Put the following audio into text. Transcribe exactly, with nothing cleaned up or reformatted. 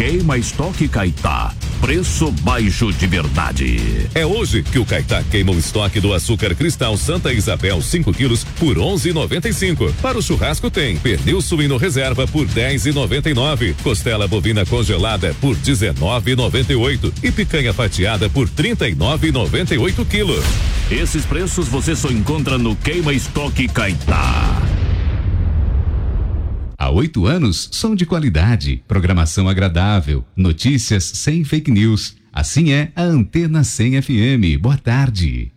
Queima Estoque Caetá. Preço baixo de verdade. É hoje que o Caetá queima o estoque do açúcar cristal Santa Isabel cinco quilos por onze e noventa e cinco. Para o churrasco tem pernil suíno reserva por dez e noventa e nove, costela bovina congelada por dezenove e noventa e oito e picanha fatiada por trinta e nove e noventa e oito quilos. Esses preços você só encontra no Queima Estoque Caetá. Há oito anos, som de qualidade, programação agradável, notícias sem fake news. Assim é a Antena cem F M. Boa tarde.